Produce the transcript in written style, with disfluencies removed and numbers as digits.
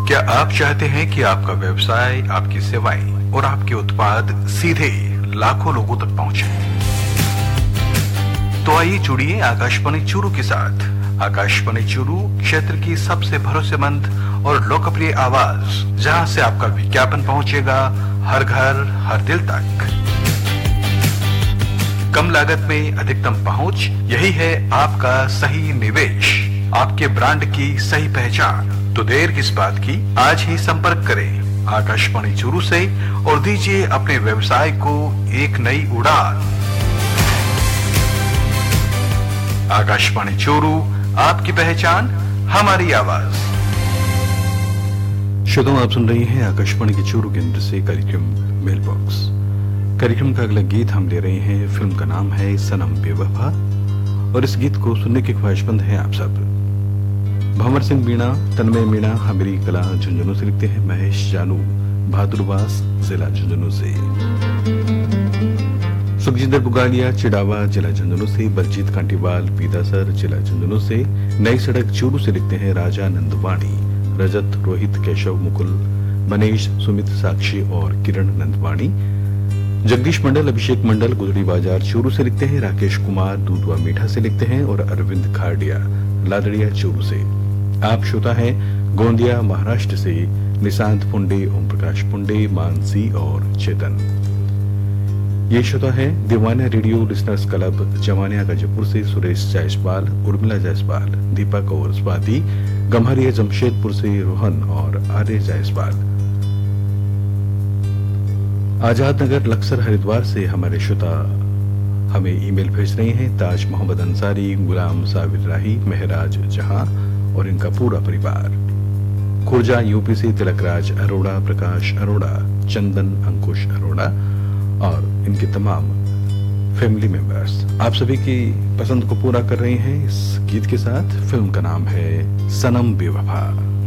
क्या आप चाहते हैं कि आपका व्यवसाय, आपकी सेवाएं और आपके उत्पाद सीधे लाखों लोगों तक पहुंचे? तो आइए जुड़िए आकाशवाणी चूरू के साथ। आकाशवाणी चूरू क्षेत्र की सबसे भरोसेमंद और लोकप्रिय आवाज, जहां से आपका विज्ञापन पहुंचेगा हर घर, हर दिल तक। कम लागत में अधिकतम पहुंच, यही है आपका सही निवेश, आपके ब्रांड की सही पहचान। तो देर किस बात की, आज ही संपर्क करें आकाशवाणी चूरू से और दीजिए अपने व्यवसाय को एक नई उड़ान। आकाशवाणी चूरू, आपकी पहचान, हमारी आवाज। श्रोताओं, आप सुन रही हैं आकाशवाणी के चूरू केंद्र से कार्यक्रम मेल बॉक्स। कार्यक्रम का अगला गीत हम ले रहे हैं। फिल्म का नाम है सनम बेवफा और इस गीत को सुनने के ख्वाहिशमंद हैं आप सब। भंवर सिंह मीणा, तन्मय मीणा हमेरी कला झुंझुनू से लिखते हैं। महेश जानू, बहादुरवास, जिला झुंझुनू से। सुखजिंदर बुगालिया, चिड़ावा, जिला झुंझुनू से। बलजीत कांटीवाल, पीदासर, जिला झुंझुनू से। नई सड़क चूरू से लिखते हैं राजा नंदवाणी। रजत, रोहित, केशव, मुकुल, मनीष, सुमित, साक्षी और किरण नंदवाणी। जगदीश मंडल, अभिषेक मंडल, गुजरी बाजार चूरू से लिखते हैं। राकेश कुमार, दूधवा मीठा से लिखते हैं और अरविंद खाड़िया, लादड़िया चूरू से। आप श्रोता हैं गोंदिया महाराष्ट्र से निशांत पुंडे, ओम प्रकाश पुंडे, मानसी और चेतन। ये श्रोता है दीवाना radio listeners club Zamania Ghazipur से सुरेश जायसवाल, उर्मिला जायसवाल, दीपक और स्वाति। गम्हरिया जमशेदपुर से रोहन और आर्य जायसवाल। आजाद नगर लक्सर हरिद्वार से हमारे श्रोता हमें ईमेल भेज रहे हैं। ताज मोहम्मद अंसारी, गुलाम साबिर राही, महराज जहां और इनका पूरा परिवार। खुर्जा यूपी से तिलकराज अरोड़ा, प्रकाश अरोड़ा, चंदन अंकुश अरोड़ा और इनके तमाम फैमिली मेंबर्स आप सभी की पसंद को पूरा कर रहे हैं इस गीत के साथ। फिल्म का नाम है सनम बेवफा।